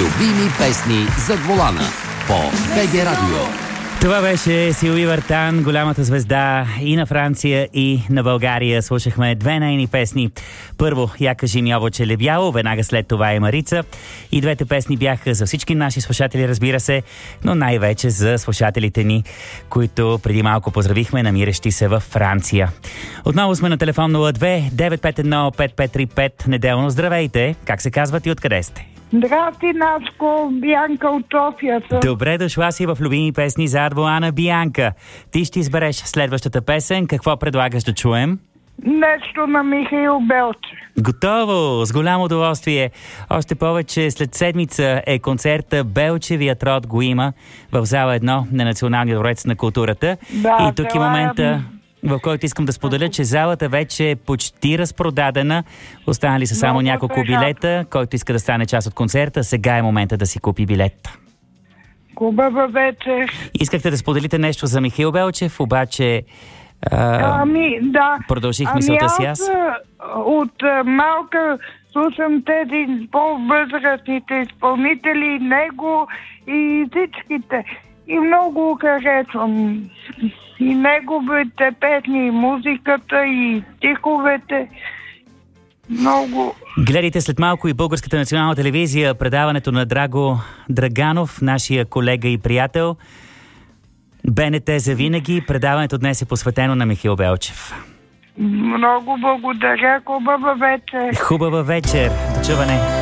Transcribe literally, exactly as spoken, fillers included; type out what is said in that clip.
Любими песни зад волана по БГ Радио. Това беше Силви Вартан, голямата звезда и на Франция, и на България. Слушахме две нейни песни. Първо, Я кажи ми облаче ли бяло, веднага след това е Марица. И двете песни бяха за всички наши слушатели, разбира се, но най-вече за слушателите ни, които преди малко поздравихме, намиращи се във Франция. Отново сме на телефон нула две девет пет едно пет пет три пет. Неделно здравейте! Как се казват и откъде сте? Здрасти, Наско, Бианка от София. Добре дошла си в Любими песни зад волана, Бианка. Ти ще избереш следващата песен. Какво предлагаш да чуем? Нещо на Михаил Белчев. Готово! С голямо удоволствие. Още повече след седмица е концерта Белчевият род го има в зала едно на Националния дворец на културата. Да, и тук е момента, в който искам да споделя, че залата вече е почти разпродадена. Останали са само Много няколко приятно. билета. Който иска да стане част от концерта, сега е момента да си купи билет. Хубава вечер. Искахте да споделите нещо за Михаил Белчев, обаче а, Ами, да. продължих ами мисълта си аз. а, от а, малка слушам тези по-възрастните изпълнители, него и всичките. И много харесвам и неговите песни, и музиката, и стиховете. Много. Гледайте след малко и Българската национална телевизия предаването на Драго Драганов, нашия колега и приятел. БНТ за винаги. Предаването днес е посветено на Михаил Белчев. Много благодаря. Хубава вечер. Хубава вечер. До чуване.